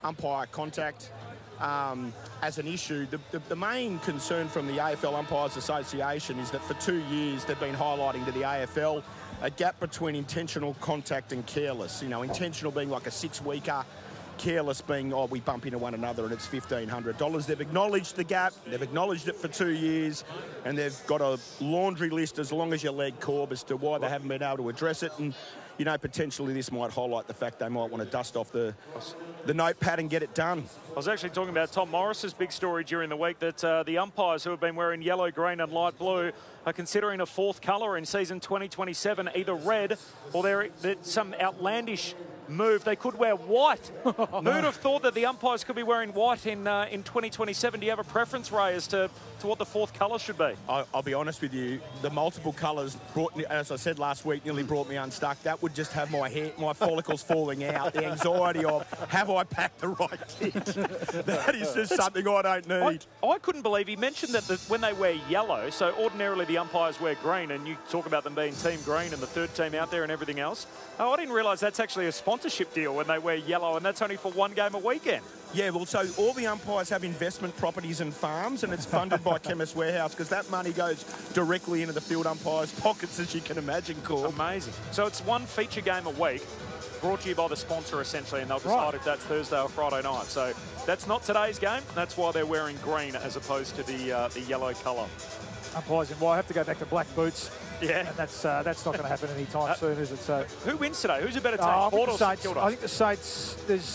umpire contact as an issue. The main concern from the AFL Umpires Association is that for 2 years they've been highlighting to the AFL a gap between intentional contact and careless. You know, intentional being like a 6-weeker, careless being, oh, we bump into one another and it's $1,500. They've acknowledged the gap, they've acknowledged it for 2 years, and they've got a laundry list as long as your leg corb as to why they haven't been able to address it. And you know, potentially this might highlight the fact they might want to dust off the notepad and get it done. I was actually talking about Tom Morris's big story during the week that the umpires who have been wearing yellow, green and light blue are considering a fourth colour in season 2027, either red or there's some outlandish move. They could wear white. Who'd have thought that the umpires could be wearing white in 2027? Do you have a preference, Ray, as to what the fourth colour should be? I'll be honest with you, the multiple colours, as I said last week, nearly brought me unstuck. That would just have my hair, my follicles falling out, the anxiety of, have I packed the right kit? That is just something I don't need. I couldn't believe he mentioned that when they wear yellow, so ordinarily the umpires wear green, and you talk about them being team green and the third team out there and everything else. Oh, I didn't realise that's actually a sponsorship deal when they wear yellow, and that's only for one game a weekend. Yeah, well, so all the umpires have investment properties and farms, and it's funded by Chemist Warehouse because that money goes directly into the field umpires' pockets, as you can imagine, Corb. Amazing. So it's one feature game a week, brought to you by the sponsor, essentially, and they'll decide if that's Thursday or Friday night. So that's not today's game. That's why they're wearing green as opposed to the yellow colour. Umpires in white have to go back to black boots. Yeah. And that's not going to happen anytime soon, is it? So who wins today? Who's a better team? I think the Saints,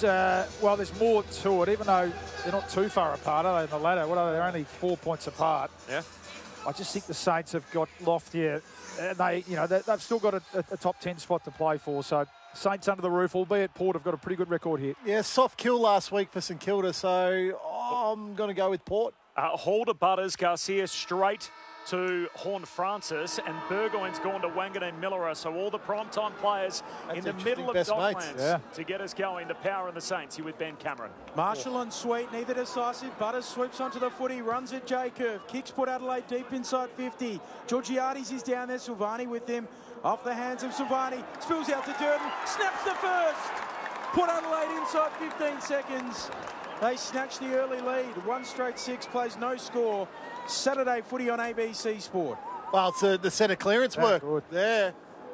there's more to it, even though they're not too far apart, are they, in the ladder? What are they? They're only 4 points apart. Yeah. I just think the Saints have got loftier, and they've still got a top 10 spot to play for. So Saints under the roof, albeit Port have got a pretty good record here. Yeah, soft kill last week for St Kilda, so I'm going to go with Port. Hall to Butters, Garcia straight to Horne-Francis, and Burgoyne's gone to Wanganeen Millera. So all the primetime players in the middle of Docklands to get us going. The Power and the Saints. You with Ben Cameron. Marshall and Sweet, neither decisive. Butters sweeps onto the footy, runs at J-curve. Kicks Port Adelaide deep inside 50. Georgiades is down there. Silvani with him. Off the hands of Silvani. Spills out to Durden. Snaps the first. Port Adelaide inside 15 seconds. They snatch the early lead. 1 straight 6, plays no score. Saturday footy on ABC Sport. Well, it's the centre clearance work good. there.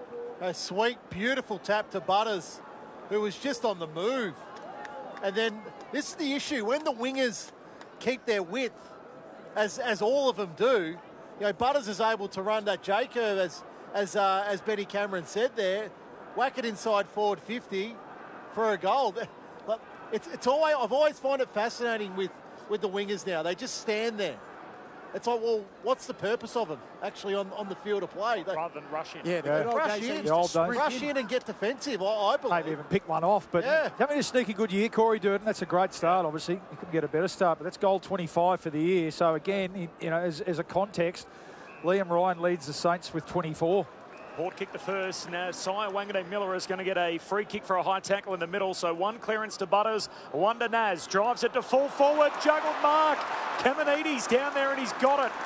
A sweet, beautiful tap to Butters, who was just on the move. And then this is the issue. When the wingers keep their width, as all of them do, you know, Butters is able to run that J-curve, as Benny Cameron said there, whack it inside forward 50 for a goal. It's always, I've always found it fascinating with the wingers now. They just stand there. It's like, well, what's the purpose of them actually on the field of play? Rather than rush in. Rush in and get defensive, I believe. Maybe even pick one off. But having a sneaky good year, Corey Durden, that's a great start, obviously. He couldn't get a better start, but that's goal 25 for the year. So, again, as a context, Liam Ryan leads the Saints with 24. Port kick the first. Now, Sire Wanganeen Millera is going to get a free kick for a high tackle in the middle. So one clearance to Butters, one to Naz. Drives it to full forward. Juggled mark. Kamenides down there and he's got it.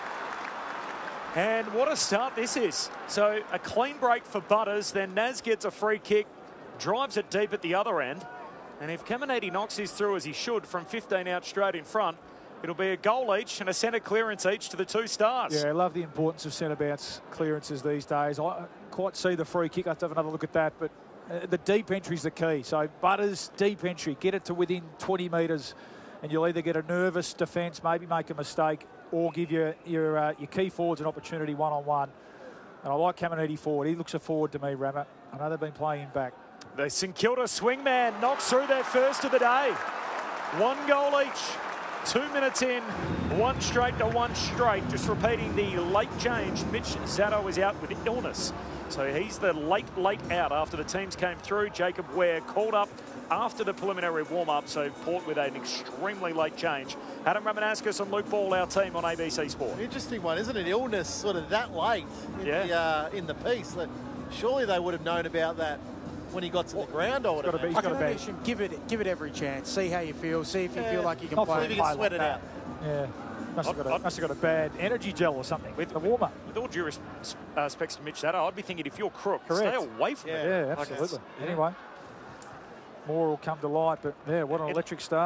And what a start this is. So a clean break for Butters. Then Naz gets a free kick. Drives it deep at the other end. And if Kamenides knocks his through as he should from 15 out straight in front, it'll be a goal each and a centre clearance each to the 2 stars. Yeah, I love the importance of centre bounce clearances these days. I quite see the free kick. I have to have another look at that. But the deep entry is the key. So Butters, deep entry. Get it to within 20 metres and you'll either get a nervous defence, maybe make a mistake, or give your key forwards an opportunity one-on-one. And I like Kamenides forward. He looks a forward to me, Rammer. I know they've been playing him back. The St Kilda swingman knocks through their first of the day. 1 goal each. 2 minutes in, 1 straight to 1 straight. Just repeating the late change. Mitch Zatto is out with illness. So he's the late out after the teams came through. Jacob Ware called up after the preliminary warm-up. So Port with an extremely late change. Adam Ramanauskas and Luke Ball, our team on ABC Sport. An interesting one, isn't it? Illness sort of that late in the piece. Surely they would have known about that when he got to the ground. I can imagine give it every chance. See how you feel. See if you feel like you can play. If you can sweat it out. Yeah. Must have got a bad energy gel or something with the warm-up. With all due respects to Mitch Zatto, I'd be thinking if you're crook, stay away from it. Yeah, absolutely. Anyway. more will come to light. But, yeah, what an electric start.